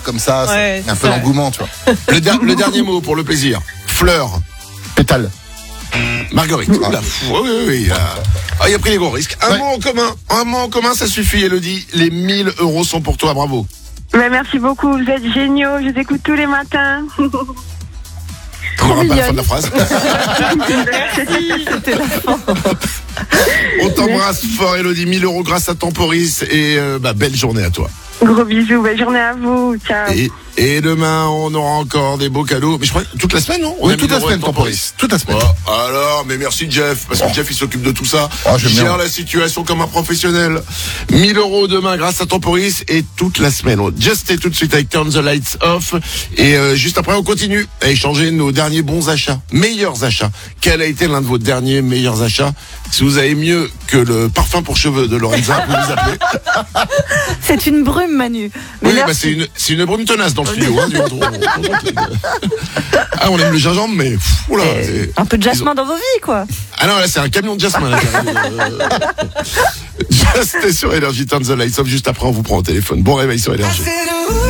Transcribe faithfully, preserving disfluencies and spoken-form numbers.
comme ça, Ouais, c'est un c'est peu ça. l'engouement, tu vois. Le, der- le dernier mot pour le plaisir. Fleur. Pétale. Marguerite. Oula, pff, oui, oui, oui. euh, Ah, il a pris les gros risques. Un Ouais. mot en commun. Un mot en commun, ça suffit, Elodie. Les mille euros sont pour toi, bravo. Bah, merci beaucoup, vous êtes géniaux, je vous écoute tous les matins. On n'aura pas la fin de la phrase. Merci, c'était la fin. On t'embrasse fort, Elodie. mille euros grâce à Temporis. Et euh, bah, belle journée à toi. Gros bisous, belle journée à vous, ciao. Et, et demain, on aura encore des beaux cadeaux. Mais je crois toute la semaine, non? On Oui, a toute mille la euros semaine, à Temporis. Toute la semaine. Oh, alors, mais merci Jeff, parce que Jeff il s'occupe de tout ça. Oh, j'aime il bien. gère la situation comme un professionnel. mille euros demain grâce à Temporis et toute la semaine. On just stay tout de suite avec Turn the Lights Off. Et euh, juste après, on continue à échanger nos derniers bons achats, meilleurs achats. Quel a été l'un de vos derniers meilleurs achats? Si vous avez mieux que le parfum pour cheveux de Lorenza, vous nous appelez. C'est une brume, Manu. Mais Oui, merci. bah c'est une, c'est une brume tenace dans le studio. Hein, du- on- on- ah, on aime le gingembre, mais pff, oula, Euh, c'est- un peu de ils ont- jasmin dans vos vies, quoi. Ah non, là, c'est un camion de jasmin. Là, qui arrive. Euh, Just sur Énergie, Turn the Lights Off. Juste après, on vous prend au téléphone. Bon réveil sur Énergie.